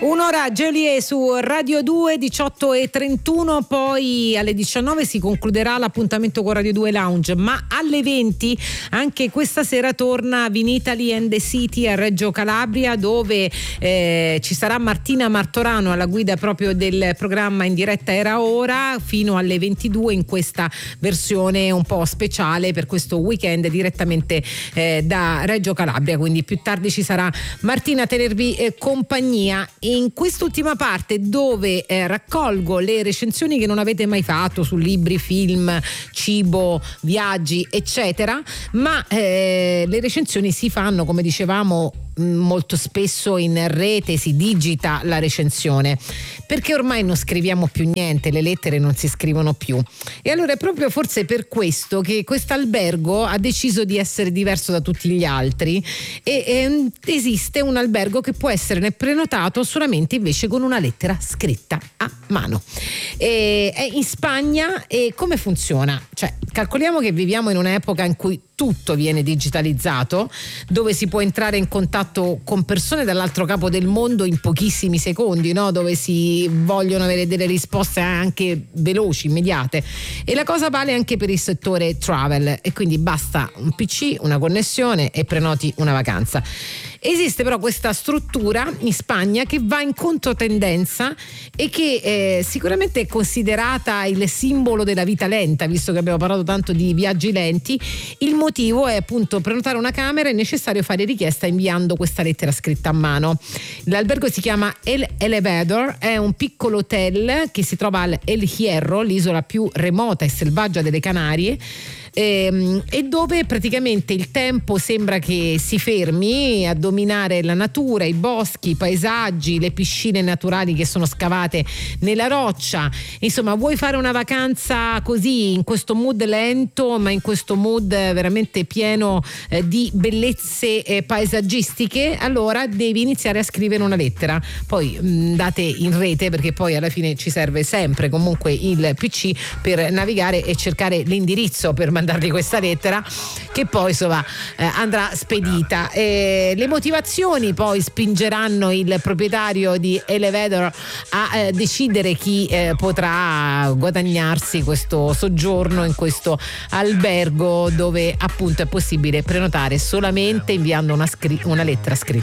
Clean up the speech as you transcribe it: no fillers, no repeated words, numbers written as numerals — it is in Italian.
Un'ora Geolier su Radio 2, 18:31, poi alle 19 si concluderà l'appuntamento con Radio 2 Lounge, ma alle 20 anche questa sera torna Vinitaly and the City a Reggio Calabria, dove ci sarà Martina Martorano alla guida proprio del programma In diretta Era Ora fino alle 22 in questa versione un po' speciale per questo weekend direttamente da Reggio Calabria, quindi più tardi ci sarà Martina a tenervi compagnia. In quest'ultima parte dove raccolgo le recensioni che non avete mai fatto su libri, film, cibo, viaggi eccetera, ma le recensioni si fanno, come dicevamo, molto spesso in rete, si digita la recensione perché ormai non scriviamo più niente, le lettere non si scrivono più, e allora è proprio forse per questo che quest'albergo ha deciso di essere diverso da tutti gli altri e esiste un albergo che può essere prenotato solamente invece con una lettera scritta a mano. È in Spagna. E come funziona? Cioè, calcoliamo che viviamo in un'epoca in cui tutto viene digitalizzato, dove si può entrare in contatto con persone dall'altro capo del mondo in pochissimi secondi, no? Dove si vogliono avere delle risposte anche veloci, immediate, e la cosa vale anche per il settore travel, e quindi basta un PC, una connessione e prenoti una vacanza. Esiste però questa struttura in Spagna che va in controtendenza e che sicuramente è considerata il simbolo della vita lenta, visto che abbiamo parlato tanto di viaggi lenti. Il motivo è appunto prenotare una camera, è necessario fare richiesta inviando questa lettera scritta a mano. L'albergo si chiama El Elevador, è un piccolo hotel che si trova al El Hierro, l'isola più remota e selvaggia delle Canarie, e dove praticamente il tempo sembra che si fermi a dominare la natura, i boschi, i paesaggi, le piscine naturali che sono scavate nella roccia. Insomma, vuoi fare una vacanza così, in questo mood lento, ma in questo mood veramente pieno di bellezze paesaggistiche, allora devi iniziare a scrivere una lettera. Poi andate in rete, perché poi alla fine ci serve sempre comunque il PC per navigare e cercare l'indirizzo per mandargli questa lettera, che poi insomma andrà spedita. Le motivazioni poi spingeranno il proprietario di Elevador a decidere chi potrà guadagnarsi questo soggiorno in questo albergo, dove appunto è possibile prenotare solamente inviando una lettera scritta